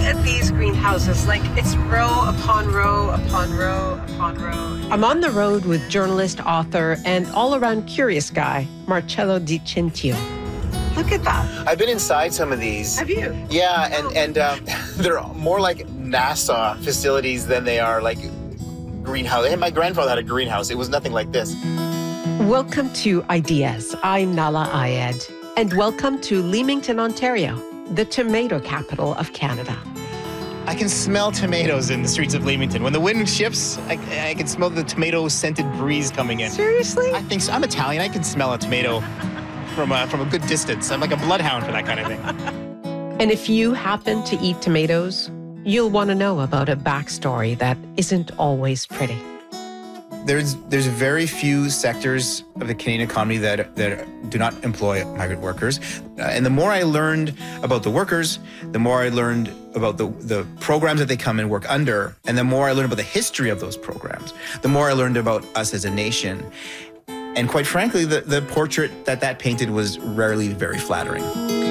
at these greenhouses. Like, it's row upon row upon row upon row. I'm on the road with journalist, author, and all-around curious guy, Marcello Di Cintio. Look at that. I've been inside some of these. Have you? Yeah, and they're more like NASA facilities than they are like greenhouse. And my grandfather had a greenhouse. It was nothing like this. Welcome to Ideas. I'm Nahlah Ayed. And welcome to Leamington, Ontario, the tomato capital of Canada. I can smell tomatoes in the streets of Leamington. When the wind shifts, I can smell the tomato-scented breeze coming in. Seriously? I think so. I'm Italian. I can smell a tomato from a good distance. I'm like a bloodhound for that kind of thing. And if you happen to eat tomatoes, you'll want to know about a backstory that isn't always pretty. There's very few sectors of the Canadian economy that do not employ migrant workers. And the more I learned about the workers, the more I learned about the programs that they come and work under, and the more I learned about the history of those programs, the more I learned about us as a nation. And quite frankly, the portrait that painted was rarely very flattering.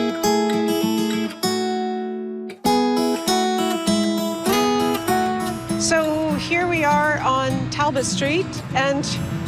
So here we are on Talbot Street, and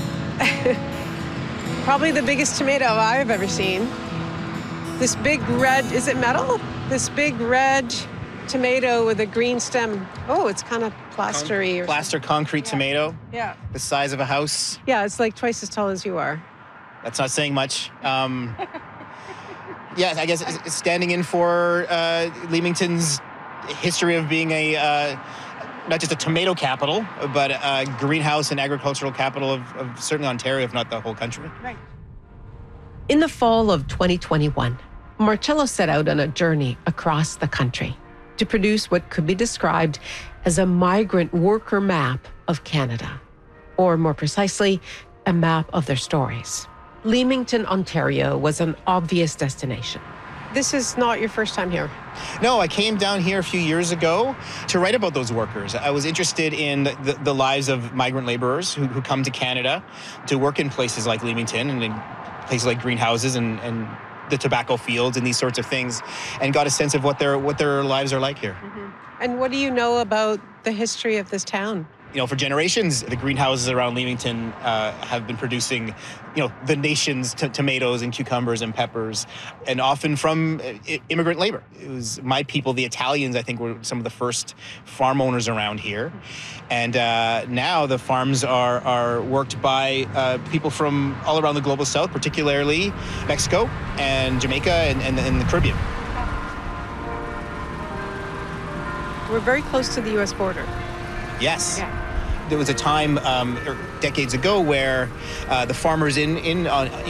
probably the biggest tomato I've ever seen. This big red, is it metal? This big red tomato with a green stem. Oh, it's kind of plastery. Plaster concrete tomato. Yeah. The size of a house. Yeah, it's like twice as tall as you are. That's not saying much. Yeah, I guess it's standing in for Leamington's history of being not just a tomato capital, but a greenhouse and agricultural capital of certainly Ontario, if not the whole country. Right. In the fall of 2021, Marcello set out on a journey across the country to produce what could be described as a migrant worker map of Canada, or more precisely, a map of their stories. Leamington, Ontario was an obvious destination. This is not your first time here. No, I came down here a few years ago to write about those workers. I was interested in the lives of migrant laborers who come to Canada to work in places like Leamington and in places like greenhouses and the tobacco fields and these sorts of things, and got a sense of what their lives are like here. Mm-hmm. And what do you know about the history of this town? You know, for generations, the greenhouses around Leamington have been producing, the nation's tomatoes and cucumbers and peppers, and often from immigrant labor. It was my people, the Italians, I think, were some of the first farm owners around here. And now the farms are worked by people from all around the global south, particularly Mexico and Jamaica and the Caribbean. We're very close to the U.S. border. Yes. Yeah. There was a time decades ago where the farmers in